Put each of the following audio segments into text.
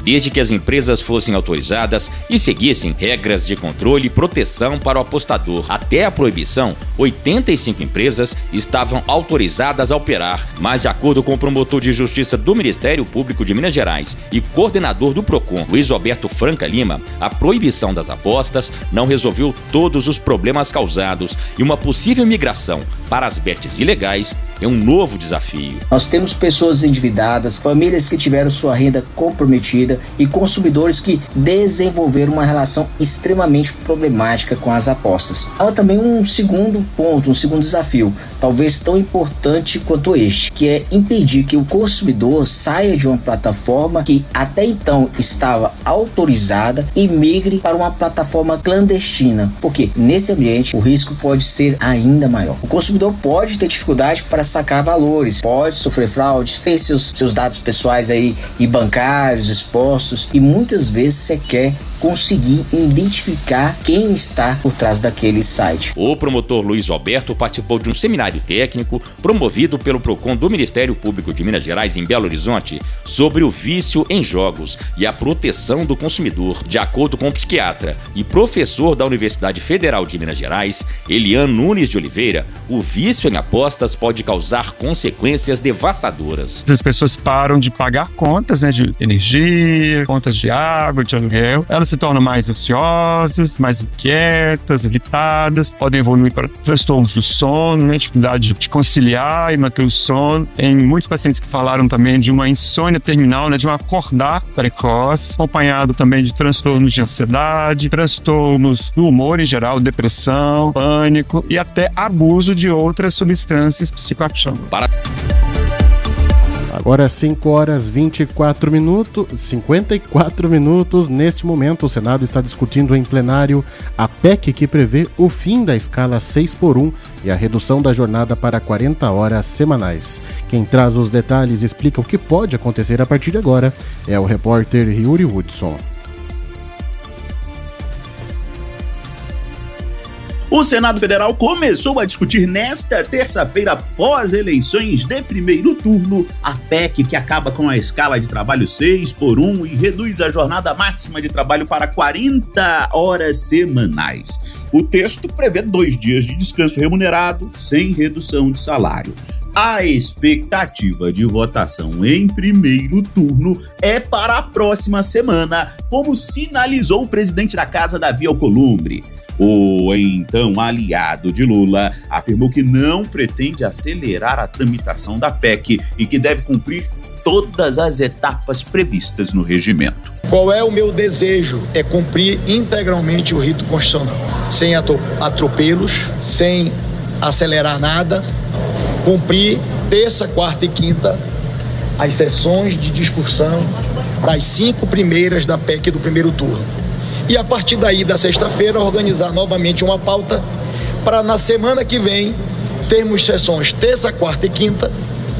desde que as empresas fossem autorizadas e seguissem regras de controle e proteção para o apostador. Até a proibição, 85 empresas estavam autorizadas a operar, mas de acordo com o promotor de justiça do Ministério Público de Minas Gerais e coordenador do PROCON, Luiz Roberto Franca Lima, a proibição das apostas não resolveu todos os problemas causados e uma possível migração para as bets ilegais é um novo desafio. Nós temos pessoas endividadas, famílias que tiveram sua renda comprometida e consumidores que desenvolveram uma relação extremamente problemática com as apostas. Há também um segundo ponto, um segundo desafio, talvez tão importante quanto este, que é impedir que o consumidor saia de uma plataforma que até então estava autorizada e migre para uma plataforma clandestina, porque nesse ambiente o risco pode ser ainda maior. O consumidor pode ter dificuldade para sacar valores, pode sofrer fraudes, ter seus dados pessoais aí e bancários expostos e muitas vezes sequer conseguir identificar quem está por trás daquele site. O promotor Luiz Roberto participou de um seminário técnico promovido pelo PROCON do Ministério Público de Minas Gerais em Belo Horizonte sobre o vício em jogos e a proteção do consumidor. De acordo com o psiquiatra e professor da Universidade Federal de Minas Gerais, Elian Nunes de Oliveira, o vício em apostas pode causar consequências devastadoras. As pessoas param de pagar contas, de energia, contas de água, de aluguel. Elas se tornam mais ansiosas, mais inquietas, irritadas, podem evoluir para transtornos do sono, dificuldade de conciliar e manter o sono. Tem muitos pacientes que falaram também de uma insônia terminal, de um acordar precoce, acompanhado também de transtornos de ansiedade, transtornos do humor em geral, depressão, pânico e até abuso de outras substâncias psicoativas. Agora 5 horas 54 minutos, 54 minutos. Neste momento, o Senado está discutindo em plenário a PEC que prevê o fim da escala 6x1 e a redução da jornada para 40 horas semanais. Quem traz os detalhes e explica o que pode acontecer a partir de agora é o repórter Yuri Hudson. O Senado Federal começou a discutir nesta terça-feira, após eleições de primeiro turno, a PEC que acaba com a escala de trabalho 6x1 e reduz a jornada máxima de trabalho para 40 horas semanais. O texto prevê 2 dias de descanso remunerado, sem redução de salário. A expectativa de votação em primeiro turno é para a próxima semana, como sinalizou o presidente da Casa, Davi Alcolumbre. O então aliado de Lula afirmou que não pretende acelerar a tramitação da PEC e que deve cumprir todas as etapas previstas no regimento. Qual é o meu desejo? É cumprir integralmente o rito constitucional, sem atropelos, sem acelerar nada, cumprir terça, quarta e quinta as sessões de discussão das 5 primeiras da PEC do primeiro turno. E a partir daí, da sexta-feira, organizar novamente uma pauta para na semana que vem termos sessões terça, quarta e quinta.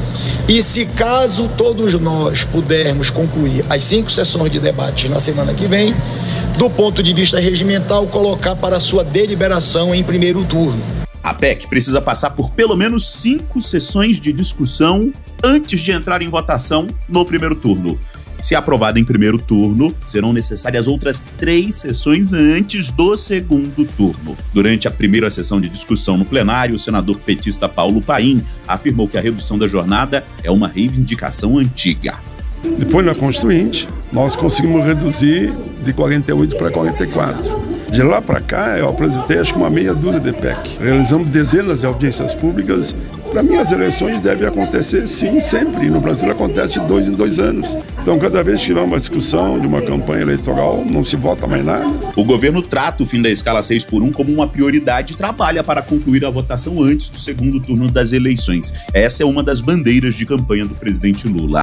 E se caso todos nós pudermos concluir as 5 sessões de debate na semana que vem, do ponto de vista regimental, colocar para sua deliberação em primeiro turno. A PEC precisa passar por pelo menos 5 sessões de discussão antes de entrar em votação no primeiro turno. Se aprovada em primeiro turno, serão necessárias outras 3 sessões antes do segundo turno. Durante a primeira sessão de discussão no plenário, o senador petista Paulo Paim afirmou que a redução da jornada é uma reivindicação antiga. Depois, na Constituinte, nós conseguimos reduzir de 48 para 44. De lá para cá, eu apresentei acho que uma meia dúzia de PEC. Realizamos dezenas de audiências públicas. Para mim, as eleições devem acontecer, sim, sempre. No Brasil acontece de 2 em 2 anos. Então, cada vez que tiver uma discussão de uma campanha eleitoral, não se vota mais nada. O governo trata o fim da escala 6x1 como uma prioridade e trabalha para concluir a votação antes do segundo turno das eleições. Essa é uma das bandeiras de campanha do presidente Lula.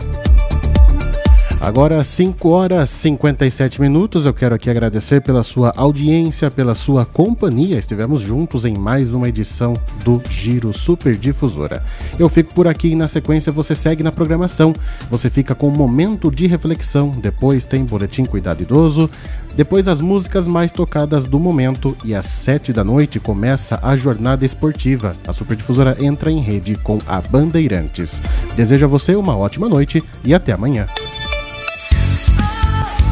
Agora 5 horas 57 minutos, eu quero aqui agradecer pela sua audiência, pela sua companhia. Estivemos juntos em mais uma edição do Giro Super Difusora. Eu fico por aqui e na sequência você segue na programação. Você fica com um momento de reflexão, depois tem Boletim Cuidado Idoso, depois as músicas mais tocadas do momento e às 7 da noite começa a jornada esportiva. A Super Difusora entra em rede com a Bandeirantes. Desejo a você uma ótima noite e até amanhã.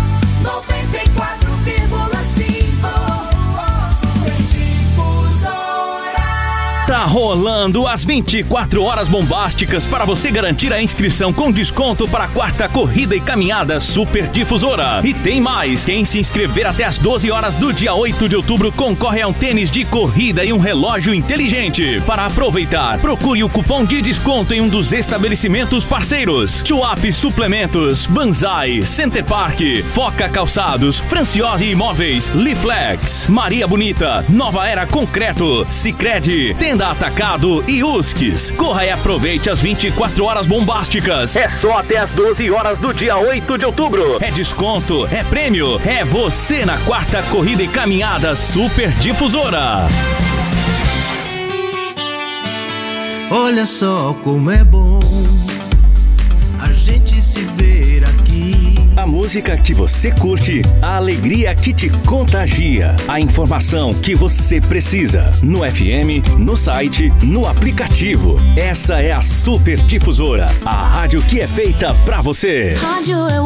rolando as 24 horas bombásticas para você garantir a inscrição com desconto para a 4ª Corrida e Caminhada Super Difusora. E tem mais, quem se inscrever até as 12 horas do dia 8 de outubro concorre a um tênis de corrida e um relógio inteligente. Para aproveitar, procure o cupom de desconto em um dos estabelecimentos parceiros: Chuap Suplementos, Banzai, Center Park, Foca Calçados, Franciose Imóveis, Liflex, Maria Bonita, Nova Era Concreto, Sicredi, Tenda Atacado e USCs. Corra e aproveite as 24 horas bombásticas. É só até as 12 horas do dia 8 de outubro. É desconto, é prêmio, é você na 4ª Corrida e Caminhada Super Difusora. Olha só como é bom a gente se ver aqui. A música que você curte, a alegria que te contagia, a informação que você precisa. No FM, no site, no aplicativo. Essa é a Super Difusora, a rádio que é feita pra você. Rádio